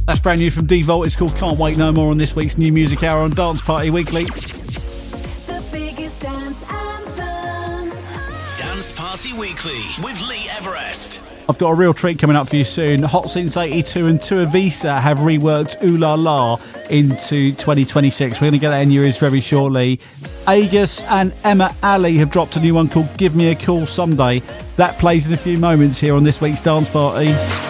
That's brand new from D-Volt. It's called Can't Wait No More on this week's New Music Hour on Dance Party Weekly. The biggest dance anthems. Dance Party Weekly with Lee Everest. I've got a real treat coming up for you soon. Hot Since 82 and Tua Visa have reworked Ooh La La into 2026. We're going to get that in your ears very shortly. Agus and Emma Ali have dropped a new one called Give Me a Call Someday. That plays in a few moments here on this week's Dance Party.